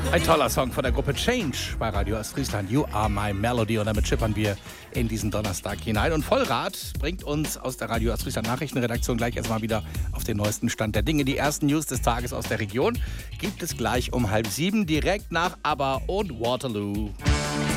Ein toller Song von der Gruppe Change bei Radio Ostfriesland. You are my melody. Und damit schippern wir in diesen Donnerstag hinein. Und Vollrad bringt uns aus der Radio Ostfriesland Nachrichtenredaktion gleich erstmal wieder auf den neuesten Stand der Dinge. Die ersten News des Tages aus der Region gibt es gleich um 6:30, direkt nach ABBA und Waterloo.